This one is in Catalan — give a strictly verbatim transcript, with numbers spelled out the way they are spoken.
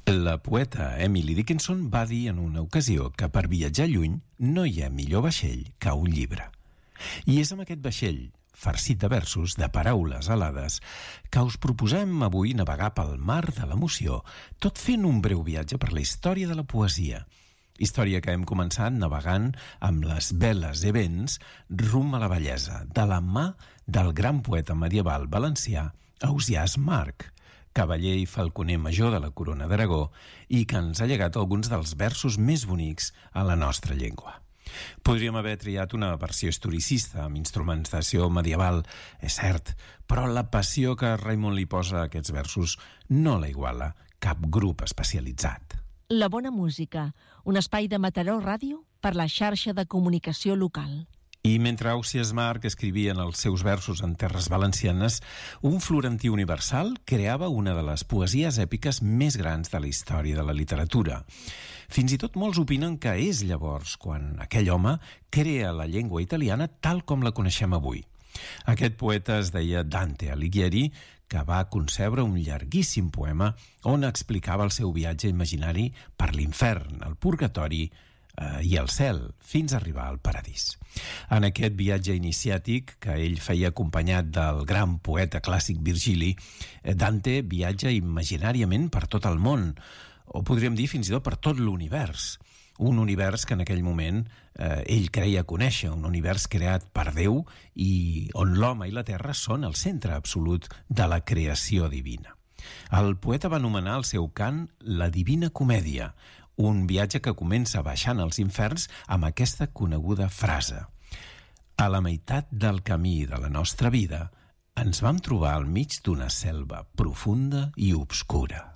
La poeta Emily Dickinson va dir en una ocasió que per viatjar lluny no hi ha millor vaixell que un llibre. I és amb aquest vaixell, farcit de versos, de paraules alades, que us proposem avui navegar pel mar de l'emoció, tot fent un breu viatge per la història de la poesia. Història que hem començat navegant amb les veles i vents rumb a la bellesa, de la mà del gran poeta medieval valencià Ausiàs March, cavaller i falconer major de la Corona d'Aragó i que ens ha llegat alguns dels versos més bonics a la nostra llengua. Podríem haver triat una versió historicista amb instrumentació medieval, és cert, però la passió que Raimon li posa a aquests versos no la iguala cap grup especialitzat. La bona música, un espai de Mataró Ràdio per la xarxa de comunicació local. I mentre Ausiàs March escrivia en els seus versos en terres valencianes, un florentí universal creava una de les poesies èpiques més grans de la història de la literatura. Fins i tot molts opinen que és llavors quan aquell home crea la llengua italiana tal com la coneixem avui. Aquest poeta es deia Dante Alighieri, que va concebre un llarguíssim poema on explicava el seu viatge imaginari per l'infern, el purgatori eh, i el cel, fins a arribar al paradís. En aquest viatge iniciàtic, que ell feia acompanyat del gran poeta clàssic Virgili, Dante viatja imaginàriament per tot el món, o podríem dir fins i tot per tot l'univers. Un univers que en aquell moment eh, ell creia conèixer, un univers creat per Déu i on l'home i la terra són el centre absolut de la creació divina. El poeta va anomenar el seu cant la Divina Comèdia, un viatge que comença baixant als inferns amb aquesta coneguda frase: a la meitat del camí de la nostra vida ens vam trobar al mig d'una selva profunda i obscura.